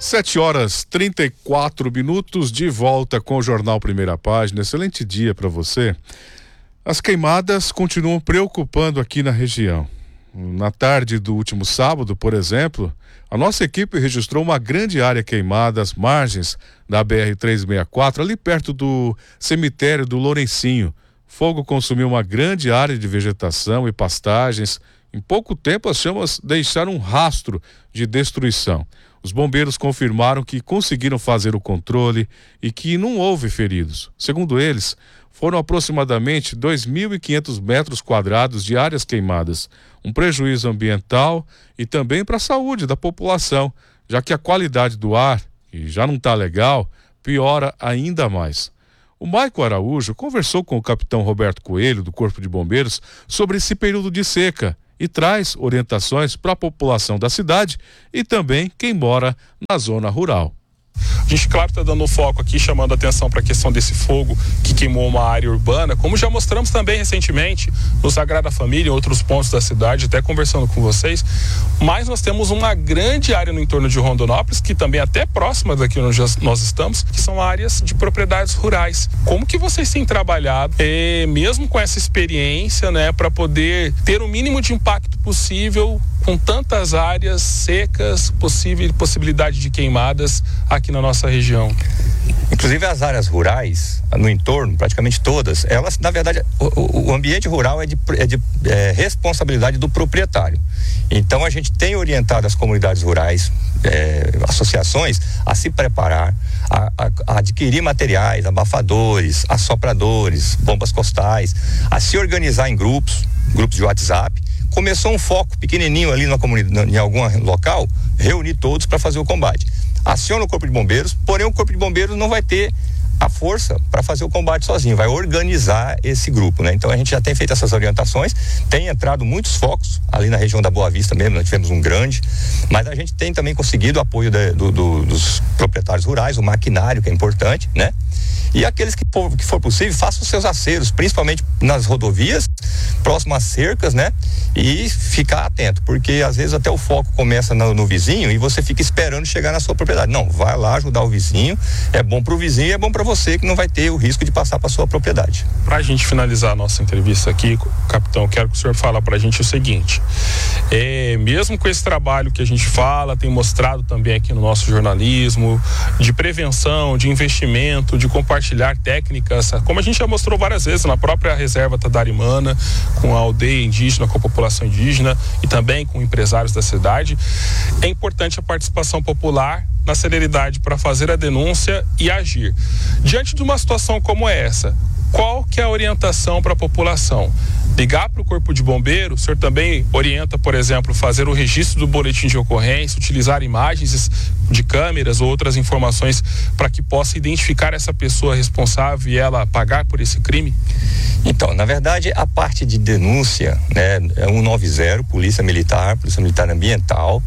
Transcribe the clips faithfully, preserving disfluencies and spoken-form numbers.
Sete horas trinta e quatro minutos, de volta com o Jornal Primeira Página. Excelente dia para você. As queimadas continuam preocupando aqui na região. Na tarde do último sábado, por exemplo, a nossa equipe registrou uma grande área queimada às margens da B R trezentos e sessenta e quatro, ali perto do cemitério do Lourencinho. Fogo consumiu uma grande área de vegetação e pastagens. Em pouco tempo, as chamas deixaram um rastro de destruição. Os bombeiros confirmaram que conseguiram fazer o controle e que não houve feridos. Segundo eles, foram aproximadamente dois mil e quinhentos metros quadrados de áreas queimadas. Um prejuízo ambiental e também para a saúde da população, já que a qualidade do ar, que já não está legal, piora ainda mais. O Maico Araújo conversou com o capitão Roberto Coelho, do Corpo de Bombeiros, sobre esse período de seca e traz orientações para a população da cidade e também quem mora na zona rural. A gente, claro, está dando foco aqui, chamando a atenção para a questão desse fogo que queimou uma área urbana, como já mostramos também recentemente no Sagrada Família, em outros pontos da cidade, até conversando com vocês. Mas nós temos uma grande área no entorno de Rondonópolis, que também é até próxima daqui onde nós estamos, que são áreas de propriedades rurais. Como que vocês têm trabalhado, é, mesmo com essa experiência, né, para poder ter o mínimo de impacto possível com tantas áreas secas, possível possibilidade de queimadas aqui na nossa região? Inclusive as áreas rurais, no entorno, praticamente todas, elas, na verdade, o, o ambiente rural é de, é de é, responsabilidade do proprietário. Então a gente tem orientado as comunidades rurais, é, associações, a se preparar, a, a, a adquirir materiais, abafadores, assopradores, bombas costais, a se organizar em grupos, grupos de WhatsApp. Começou um foco pequenininho ali na comunidade, em algum local, reunir todos para fazer o combate. Aciona o Corpo de Bombeiros, porém o Corpo de Bombeiros não vai ter a força para fazer o combate sozinho, vai organizar esse grupo, né? Então a gente já tem feito essas orientações, tem entrado muitos focos ali na região da Boa Vista mesmo, nós tivemos um grande, mas a gente tem também conseguido o apoio de, do, do, dos proprietários rurais, o maquinário, que é importante, né? E aqueles que for, que for possível, façam os seus aceros, principalmente nas rodovias, próximo às cercas, né? E ficar atento, porque às vezes até o foco começa no, no vizinho e você fica esperando chegar na sua propriedade. Não, vai lá ajudar o vizinho, é bom para o vizinho e é bom para você, que não vai ter o risco de passar para sua propriedade. Para a gente finalizar a nossa entrevista aqui, capitão, quero que o senhor fale para a gente o seguinte: é, mesmo com esse trabalho que a gente fala, tem mostrado também aqui no nosso jornalismo, de prevenção, de investimento, de compartilhar técnicas, como a gente já mostrou várias vezes na própria reserva Tadarimana, com a aldeia indígena, com a população indígena e também com empresários da cidade, é importante a participação popular na celeridade para fazer a denúncia e agir. Diante de uma situação como essa, qual que é a orientação para a população? Ligar para o Corpo de Bombeiros? O senhor também orienta, por exemplo, fazer o registro do boletim de ocorrência, utilizar imagens de câmeras ou outras informações para que possa identificar essa pessoa responsável e ela pagar por esse crime? Então, na verdade, a parte de denúncia, né, é cento e noventa, Polícia Militar, Polícia Militar Ambiental,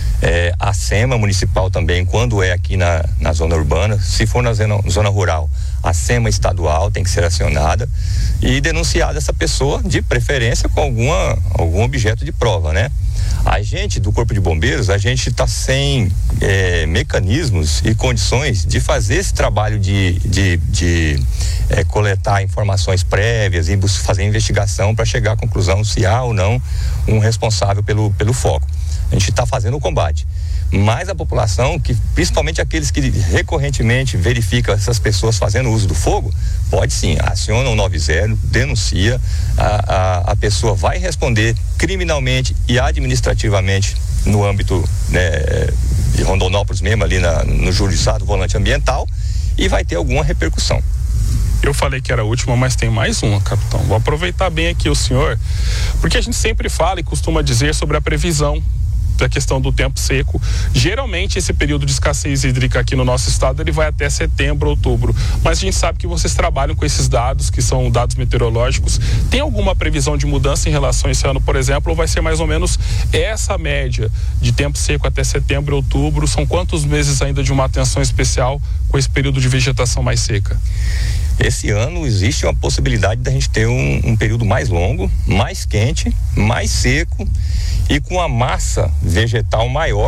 é, a SEMA Municipal também, quando é aqui na, na zona urbana. Se for na zona, zona rural, a SEMA estadual tem que ser acionada e denunciada essa pessoa, de preferência com alguma, algum objeto de prova, né? A gente do Corpo de Bombeiros, a gente está sem é, mecanismos e condições de fazer esse trabalho de, de, de é, coletar informações prévias e fazer investigação para chegar à conclusão se há ou não um responsável pelo, pelo foco. A gente está fazendo o combate. Mas a população, que principalmente aqueles que recorrentemente verificam essas pessoas fazendo uso do fogo, pode sim, aciona o noventa, denuncia, a, a, a pessoa vai responder criminalmente e administrativamente no âmbito, né, de Rondonópolis mesmo, ali na, no juizado volante ambiental, e vai ter alguma repercussão. Eu falei que era a última, mas tem mais uma, capitão. Vou aproveitar bem aqui o senhor, porque a gente sempre fala e costuma dizer sobre a previsão da questão do tempo seco. Geralmente esse período de escassez hídrica aqui no nosso estado, ele vai até setembro, outubro, mas a gente sabe que vocês trabalham com esses dados, que são dados meteorológicos. Tem alguma previsão de mudança em relação a esse ano, por exemplo, ou vai ser mais ou menos essa média de tempo seco até setembro, outubro? São quantos meses ainda de uma atenção especial com esse período de vegetação mais seca? Esse ano existe uma possibilidade da gente ter um, um período mais longo, mais quente, mais seco e com a massa vegetal maior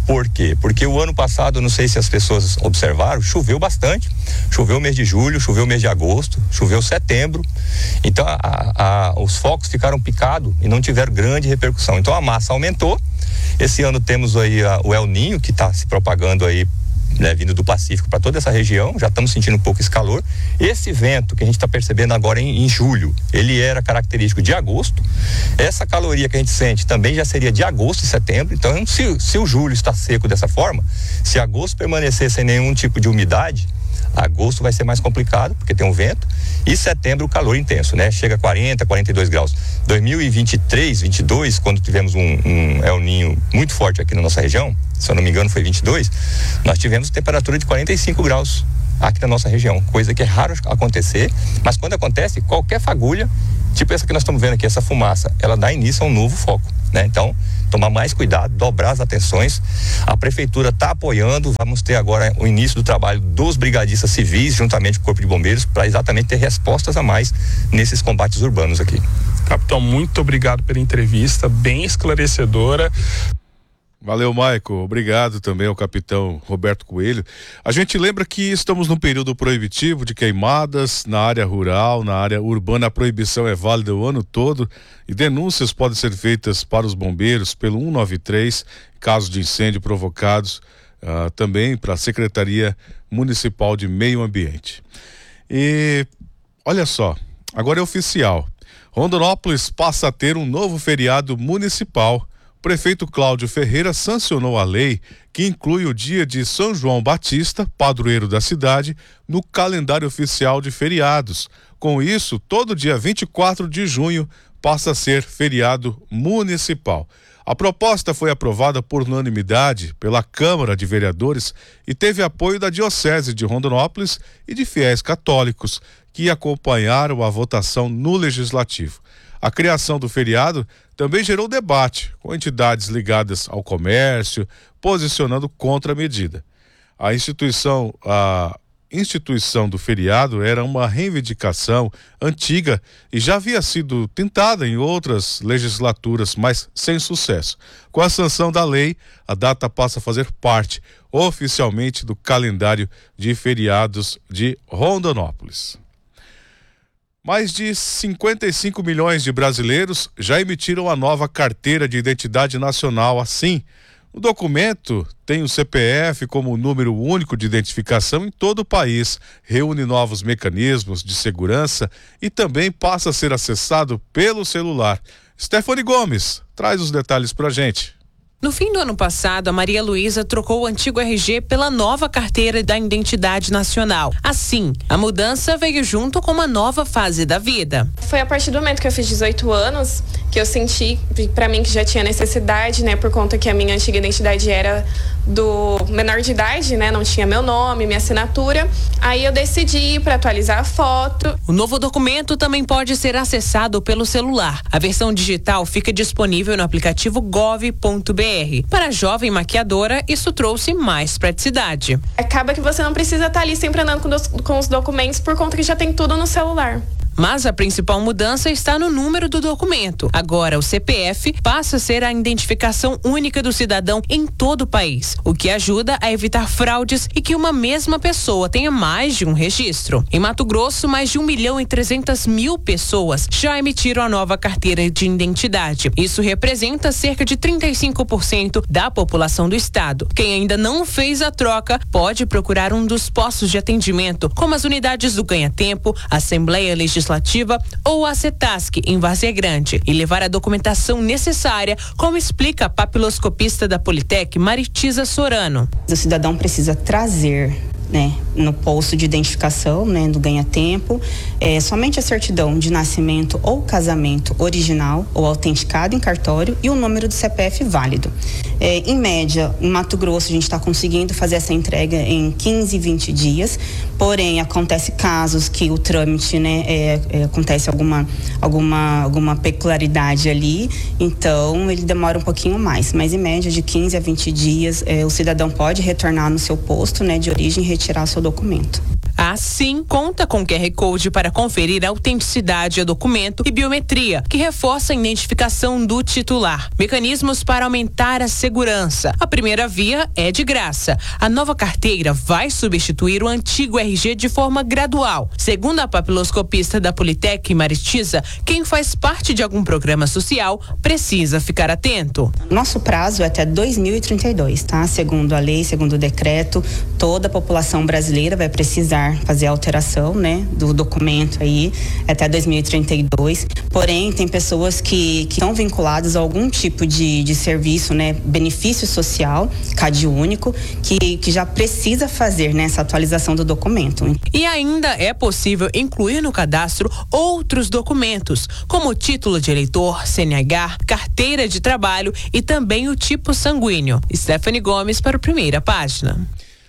Por quê? Porque o ano passado, não sei se as pessoas observaram, choveu bastante. Choveu o mês de julho, choveu o mês de agosto, choveu setembro. Então a, a, os focos ficaram picados e não tiveram grande repercussão. Então a massa aumentou. Esse ano temos aí a, o El Ninho, que está se propagando aí, né, vindo do Pacífico para toda essa região. Já estamos sentindo um pouco esse calor. Esse vento que a gente está percebendo agora em, em julho, ele era característico de agosto. Essa caloria que a gente sente também já seria de agosto e setembro. Então, se, se o julho está seco dessa forma, se agosto permanecer sem nenhum tipo de umidade, agosto vai ser mais complicado, porque tem um vento, e setembro o calor intenso, né? Chega a quarenta, quarenta e dois graus. dois mil e vinte e três, vinte e dois, quando tivemos um, um El Ninho muito forte aqui na nossa região, se eu não me engano foi vinte e dois, nós tivemos temperatura de quarenta e cinco graus aqui na nossa região, coisa que é raro acontecer, mas quando acontece, qualquer fagulha, tipo essa que nós estamos vendo aqui, essa fumaça, ela dá início a um novo foco, né? Então, tomar mais cuidado, dobrar as atenções. A prefeitura está apoiando, vamos ter agora o início do trabalho dos brigadistas civis, juntamente com o Corpo de Bombeiros, para exatamente ter respostas a mais nesses combates urbanos aqui. Capitão, muito obrigado pela entrevista, bem esclarecedora. Valeu, Maico. Obrigado também ao capitão Roberto Coelho. A gente lembra que estamos num período proibitivo de queimadas na área rural, na área urbana. A proibição é válida o ano todo e denúncias podem ser feitas para os bombeiros pelo cento e noventa e três, casos de incêndio provocados, uh, também para a Secretaria Municipal de Meio Ambiente. E olha só, agora é oficial. Rondonópolis passa a ter um novo feriado municipal. O prefeito Cláudio Ferreira sancionou a lei que inclui o dia de São João Batista, padroeiro da cidade, no calendário oficial de feriados. Com isso, todo dia vinte e quatro de junho passa a ser feriado municipal. A proposta foi aprovada por unanimidade pela Câmara de Vereadores e teve apoio da Diocese de Rondonópolis e de fiéis católicos, que acompanharam a votação no Legislativo. A criação do feriado também gerou debate, com entidades ligadas ao comércio, posicionando contra a medida. A instituição, a instituição do feriado era uma reivindicação antiga e já havia sido tentada em outras legislaturas, mas sem sucesso. Com a sanção da lei, a data passa a fazer parte oficialmente do calendário de feriados de Rondonópolis. Mais de cinquenta e cinco milhões de brasileiros já emitiram a nova carteira de identidade nacional. Assim, o documento tem o C P F como número único de identificação em todo o país, reúne novos mecanismos de segurança e também passa a ser acessado pelo celular. Stephanie Gomes traz os detalhes pra gente. No fim do ano passado, a Maria Luísa trocou o antigo R G pela nova carteira da Identidade Nacional. Assim, a mudança veio junto com uma nova fase da vida. Foi a partir do momento que eu fiz dezoito anos que eu senti, pra mim, que já tinha necessidade, né, por conta que a minha antiga identidade era do menor de idade, né, não tinha meu nome, minha assinatura. Aí eu decidi para atualizar a foto. O novo documento também pode ser acessado pelo celular. A versão digital fica disponível no aplicativo gov ponto br. Para a jovem maquiadora, isso trouxe mais praticidade. Acaba que você não precisa estar ali sempre andando com, dos, com os documentos por conta que já tem tudo no celular. Mas a principal mudança está no número do documento. Agora, o C P F passa a ser a identificação única do cidadão em todo o país, o que ajuda a evitar fraudes e que uma mesma pessoa tenha mais de um registro. Em Mato Grosso, mais de um milhão e trezentas mil pessoas já emitiram a nova carteira de identidade. Isso representa cerca de trinta e cinco por cento da população do estado. Quem ainda não fez a troca pode procurar um dos postos de atendimento, como as unidades do Ganha Tempo, Assembleia Legislativa ou a CETASC em Várzea Grande e levar a documentação necessária, como explica a papiloscopista da Politec, Maritiza Sorano. O cidadão precisa trazer, né, no posto de identificação, né, do Ganha Tempo, é, somente a certidão de nascimento ou casamento original ou autenticado em cartório e o número do C P F válido. É, em média, em Mato Grosso, a gente está conseguindo fazer essa entrega em quinze, vinte dias, porém, acontece casos que o trâmite, né, é, é, acontece alguma, alguma, alguma peculiaridade ali, então ele demora um pouquinho mais, mas em média de quinze a vinte dias, é, o cidadão pode retornar no seu posto, né, de origem e retirar seu documento. Assim, conta com Q R Code para conferir a autenticidade do documento e biometria, que reforça a identificação do titular. Mecanismos para aumentar a segurança. A primeira via é de graça. A nova carteira vai substituir o antigo R G de forma gradual. Segundo a papiloscopista da Politec, Maritiza, quem faz parte de algum programa social precisa ficar atento. Nosso prazo é até dois mil e trinta e dois, tá? Segundo a lei, segundo o decreto, toda a população brasileira vai precisar fazer a alteração, né, do documento aí até dois mil e trinta e dois. Porém, tem pessoas que, que estão vinculadas a algum tipo de, de serviço, né, benefício social, CAD único, que, que já precisa fazer, né, essa atualização do documento. E ainda é possível incluir no cadastro outros documentos, como o título de eleitor, C N H, carteira de trabalho e também o tipo sanguíneo. Stephanie Gomes para a Primeira Página.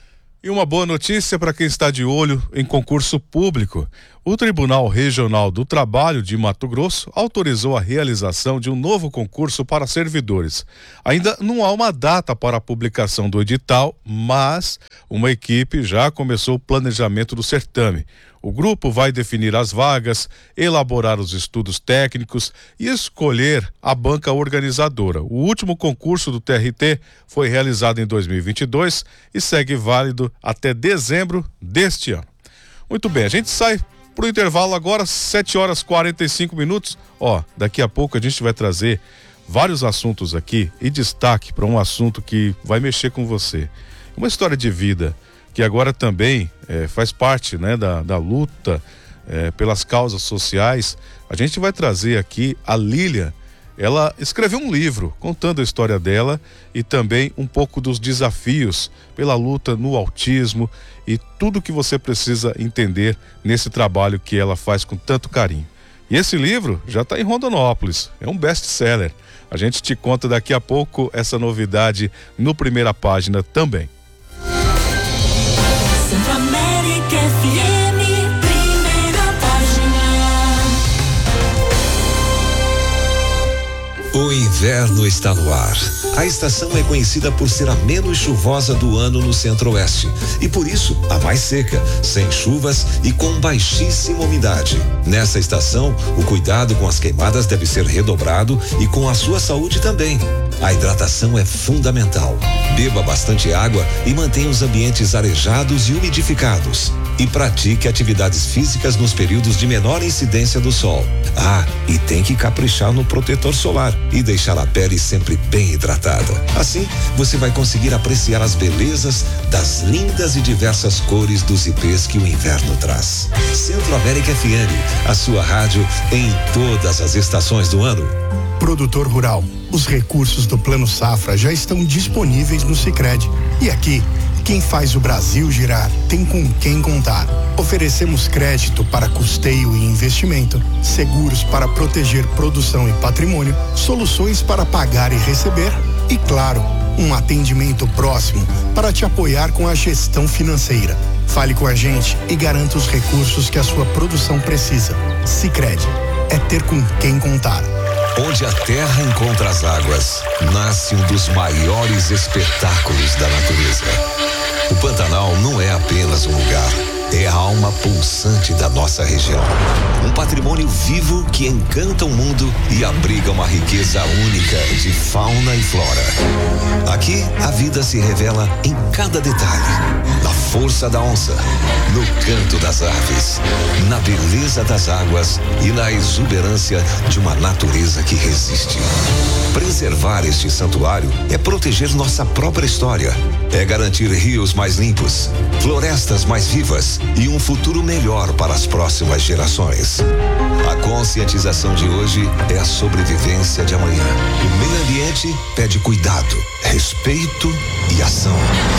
E uma boa notícia para quem está de olho em concurso público. O Tribunal Regional do Trabalho de Mato Grosso autorizou a realização de um novo concurso para servidores. Ainda não há uma data para a publicação do edital, mas uma equipe já começou o planejamento do certame. O grupo vai definir as vagas, elaborar os estudos técnicos e escolher a banca organizadora. O último concurso do T R T foi realizado em dois mil e vinte e dois e segue válido até dezembro deste ano. Muito bem, a gente sai para o intervalo agora, sete horas e quarenta e cinco minutos. Ó, daqui a pouco a gente vai trazer vários assuntos aqui e destaque para um assunto que vai mexer com você. Uma história de vida que agora também é, faz parte, né, da, da luta é, pelas causas sociais. A gente vai trazer aqui a Lília. Ela escreveu um livro contando a história dela e também um pouco dos desafios pela luta no autismo e tudo que você precisa entender nesse trabalho que ela faz com tanto carinho. E esse livro já está em Rondonópolis, é um best-seller. A gente te conta daqui a pouco essa novidade no Primeira Página também. Centro América F M, Primeira Página. O inverno está no ar. A estação é conhecida por ser a menos chuvosa do ano no Centro-Oeste e por isso a mais seca, sem chuvas e com baixíssima umidade. Nessa estação, o cuidado com as queimadas deve ser redobrado e com a sua saúde também. A hidratação é fundamental. Beba bastante água e mantenha os ambientes arejados e umidificados. E pratique atividades físicas nos períodos de menor incidência do sol. Ah, e tem que caprichar no protetor solar e deixar a pele sempre bem hidratada. Assim, você vai conseguir apreciar as belezas das lindas e diversas cores dos ipês que o inverno traz. Centro América F M, a sua rádio em todas as estações do ano. Produtor rural, os recursos do Plano Safra já estão disponíveis no Sicredi. E aqui, quem faz o Brasil girar tem com quem contar. Oferecemos crédito para custeio e investimento, seguros para proteger produção e patrimônio, soluções para pagar e receber e, claro, um atendimento próximo para te apoiar com a gestão financeira. Fale com a gente e garanta os recursos que a sua produção precisa. Sicredi, é ter com quem contar. Onde a terra encontra as águas, nasce um dos maiores espetáculos da natureza. O Pantanal não é apenas um lugar, é a alma pulsante da nossa região. Um patrimônio vivo que encanta o mundo e abriga uma riqueza única de fauna e flora. Aqui, a vida se revela em cada detalhe. Na força da onça, no canto das aves, na beleza das águas e na exuberância de uma natureza que resiste. Preservar este santuário é proteger nossa própria história, é garantir rios mais limpos, florestas mais vivas e um futuro melhor para as próximas gerações. A conscientização de hoje é a sobrevivência de amanhã. O meio ambiente pede cuidado, respeito e ação.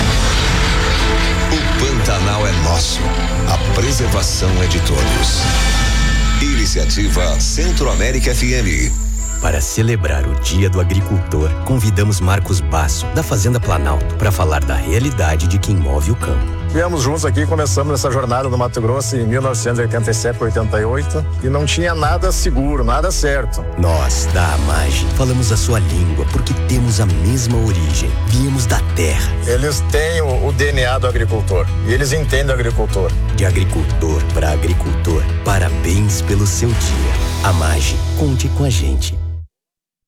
O Pantanal é nosso, a preservação é de todos. Iniciativa Centro América F M. Para celebrar o Dia do Agricultor, convidamos Marcos Basso, da Fazenda Planalto, para falar da realidade de quem move o campo. Viemos juntos aqui, começamos essa jornada no Mato Grosso em mil novecentos e oitenta e sete, oitenta e oito e não tinha nada seguro, nada certo. Nós, da AMAGE, falamos a sua língua porque temos a mesma origem. Viemos da terra. Eles têm o, o D N A do agricultor e eles entendem o agricultor. De agricultor para agricultor, parabéns pelo seu dia. AMAGE, conte com a gente.